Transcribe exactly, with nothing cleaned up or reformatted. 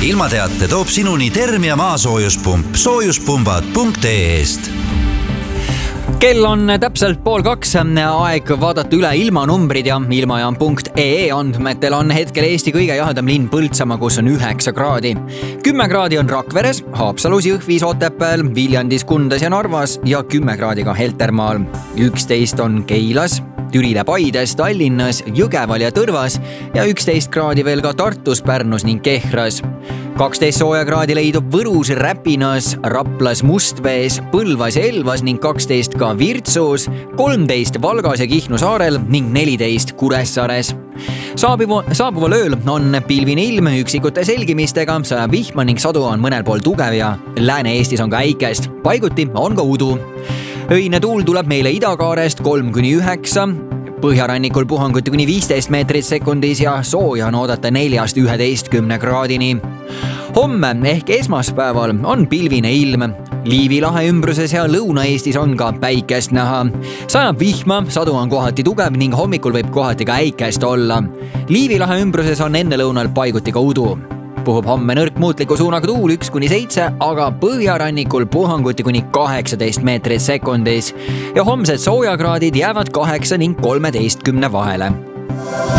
ilmateate toob sinuni Termia maasoojuspump soojuspumbad punkt ee-st. Kell on täpselt pool kaks, aeg vaadata üle ilmanumbrid ja ilmajaam punkt ee andmetel on hetkel Eesti kõige jahedam linn Põltsamaa, kus on üheksa kraadi. kümme kraadi on Rakveres, Haapsalus, Jõhvis, Otepääl, Viljandis, Kundas ja Narvas ja kümme kraadi ka Heltermaal. üksteist on Keilas, Türile, Paides, Tallinnas, Jõgeval ja Tõrvas ja üksteist kraadi veel ka Tartus, Pärnus ning Kehras. kaksteist sooja kraadi leidub Võrus, Räpinas, Raplas, Mustvees, Põlvas ja Elvas ning kaksteist ka Virtsus, kolmteist Valgas ja Kihnu saarel ning neliteist Kuressaares. Saabuva, saabuval ööl on pilvine ilm üksikute selgimistega, sajab vihma ning sadu on mõnel pool tugev ja Lääne-Eestis on ka äikest, paiguti on ka udu. Öine tuul tuleb meile idakaarest kolm kuni üheksa, põhjarannikul puhanguti kuni viisteist meetrit sekundis ja sooja on oodata neljast üheteistkümne kraadini. Homme ehk esmaspäeval on pilvine ilm. Liivi lahe ümbruses ja Lõuna-Eestis on ka päikest näha. Sajab vihma, sadu on kohati tugev ning hommikul võib kohati ka äikest olla. Liivi lahe ümbruses on enne lõunal paiguti ka udu. Puhub homme nõrk muutliku suunaga tuul üks kuni seitse, aga põhjarannikul puhanguti kuni kaheksateist meetrit sekundis ja homsed soojakraadid jäävad kaheksa ning kolmeteistkümne vahele.